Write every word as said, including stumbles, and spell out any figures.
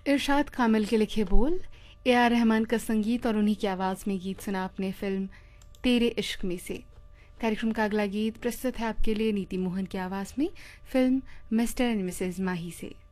इरशाद कामिल के लिखे बोल, ए आर रहमान का संगीत और उन्हीं की आवाज़ में गीत सुना आपने फिल्म तेरे इश्क में से। कार्यक्रम का अगला गीत प्रस्तुत है आपके लिए नीति मोहन की आवाज़ में फिल्म मिस्टर एंड मिसेज माही से।